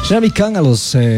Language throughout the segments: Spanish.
Ramikan a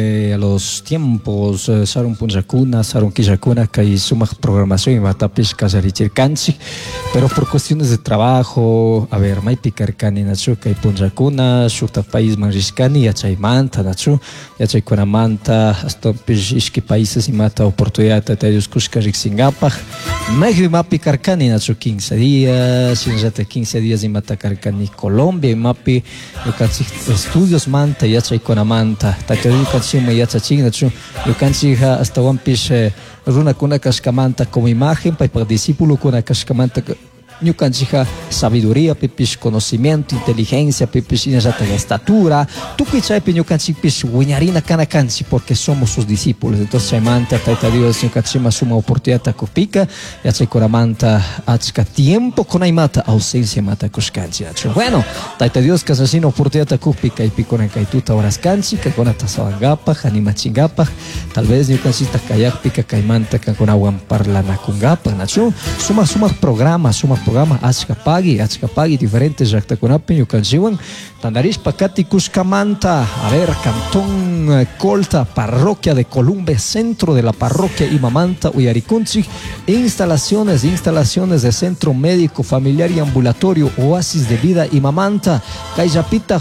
los tiempos, Sarun Punjacuna, Sarun Quillacuna, que hay suma programación y matapis casarichircanchi, pero por cuestiones de trabajo, a ver, mai picarcani nachu, que hay Punjacuna, Shukta país manriscani, yachay manta nachu, yachay kunamanta, hasta iski países y mata oportunidad de ellos kushkarik singapaj, mai mapi carcani nachu 15 días, sin 15 días y mata carcani Colombia, y mapi estudios manta, yachay kunamanta. Tato yukanchi me yachaching nachu yukanchi hasta wampish runa kuna kashkamanta como imagen para discípulo kuna kashkamanta yukanchi sabiduría pipish conocimiento inteligencia pipish inajata estatura tu pichay pe yukanchi pish wiñarina kana kanchi porque somos sus discípulos entonces chaimanta taita Dios yukanchi suma oportunidad kupika yachay koramanta achka tiempo con mata ausencia mata kushkanchi nachu bueno taita Dios kasasino oportunidad kupika y pikona kaituta horas kanchi que con atasawangapa anima chingapa tal vez yukanchi takayak pika kaimanta con aguan parlana kungapa nachu suma programa achka pagi diferentes jacta kunapi yukanchiwan Tandarish Pacati Cuscamanta, a ver, Cantón Colta, Parroquia de Columbe, centro de la parroquia Imamanta, Uyaricunchi, instalaciones de centro médico, familiar y ambulatorio, oasis de vida Imamanta, Kayapita,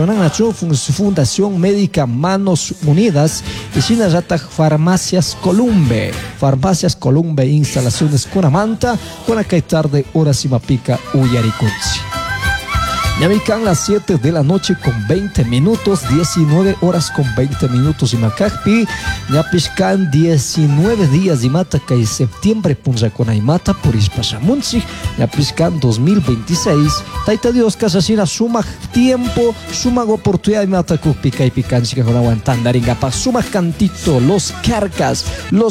Fundación Médica Manos Unidas, y Shinajata Farmacias Columbe, instalaciones Kunamanta, Kunakay tarde, horas Imapica, Uyaricunchi. Ñamican las 7 de la noche con 20 minutos, 19 horas con 20 minutos y Macajpi, Ñapiscan 19 días y mata que septiembre punza con Aymata por Ispachamunchi, Ñapiscan 2026, Taita Dios Casasina suma tiempo, suma oportunidad y mata cupica y picanchi con aguantandaringa pa suma cantito, los carcas,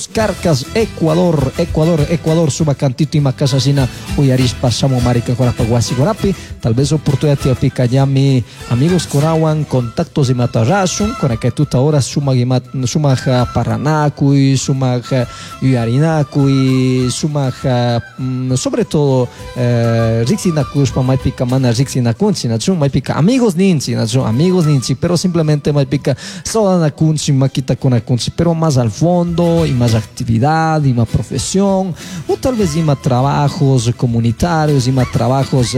Ecuador, suma cantito y macasasina, Uyarispa Samo Marica con Apaguasi Gorapi, tal vez oportunidad pica ya mi amigos corawan contactos y matarrasun con que tú ahora suma Paranacu suma Uyarinacui suma sobre todo Rixinacus pa mai pica mana Rixinacunchi nachu mai pica amigos ninchi pero simplemente mai pica Sodanacunchi maquita con acunchi pero más al fondo y más actividad y más profesión o tal vez y más trabajos comunitarios y más trabajos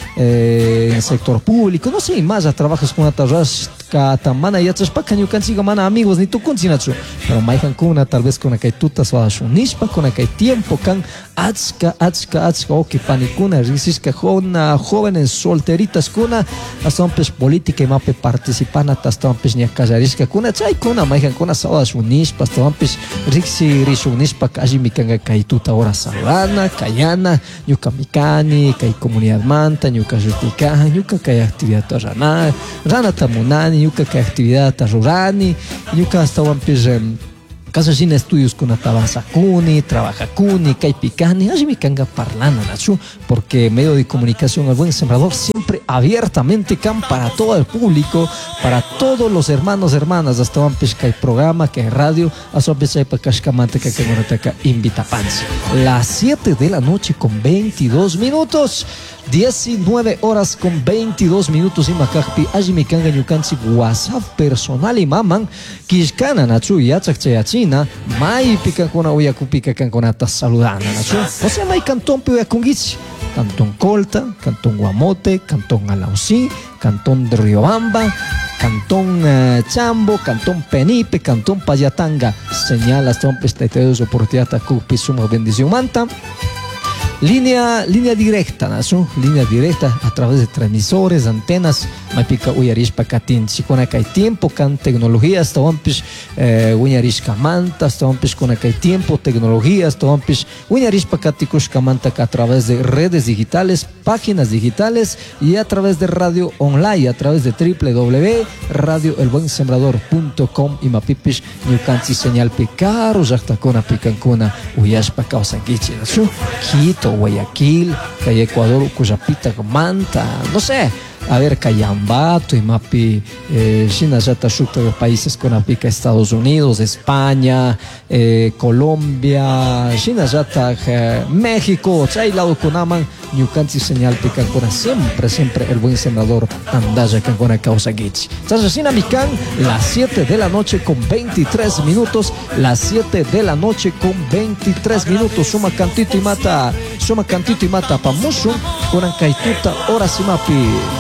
en sector público, no sé, más a trabajos con atarras tamana y otras para que consiga mana amigos ni tu concinacho, pero maijan kuna tal vez con aquel tutas o nispa con aquel tiempo can achka o que panicuna risisca jóvenes solteritas kuna hasta un política y mape participan hasta un ni casarisca kuna chay kuna maijan kuna sawadas unispa hasta un rixi unispa kaji mikanga kai tuta hora salana kayana yuka mikani kai comunidad manta yuka jutica yuka kai actividad rana tamunani yuka kai actividad rurani yuka hasta un Casa sin estudios con Atabasacuni, Trabajacuni, Caipicani, Ajimi Kanga Parlana, Nachu, porque medio de comunicación El Buen Sembrador siempre abiertamente can para todo el público, para todos los hermanos, hermanas, hasta un pesca y programa que es radio, a su pesca para Kashkamante que Monataca invita Pansi. Las 7 de la noche con 22 minutos. 19 horas con 22 minutos y Macajpi, Ajimi Kanga Yukansi, WhatsApp personal y maman, Kishkana, Nachu, Yachachayachina, Mai Picacona, Uyakupika, Canconata, saludana, Nachu, o sea, Mai Cantón Puyacungichi, Cantón Colta, Cantón Guamote, Cantón Alausí, Cantón de Riobamba, Cantón Chambo, Cantón Penipe, Cantón Payatanga, señalas, trompes, taiteos, oportunidad, Cupi, suma bendición, manta. Línea directa, ¿no? Línea directa a través de transmisores, antenas, Mapica Uyarishpa Katin, si con acá hay tiempo, can tecnología, hasta Wampis Uyarishka Manta, hasta Wampis con acá hay tiempo, tecnología, hasta Wampis Uyarishpa Katikushka Manta, a través de redes digitales, páginas digitales y a través de radio online, a través de www.radioelbuensembrador.com y Mapipish Ñukansi señal Picaro, Yactacona Picancuna, Uyashpa Causanquichi, Quito, Guayaquil, Calle Ecuador, Cuyapita, Manta, no sé. a ver Cayambato y mapi China yata shukta de países con apica Estados Unidos, España, Colombia, China yata México, Chailao Kunaman, Ñukanchi señal pican con siempre el buen senador Andaya can con causa Gichi. Chachasina Mikan, las 7 de la noche con 23 minutos, las 7 de la noche con 23 minutos, suma cantito y mata pa mucho, con ancaituta horas y mapi.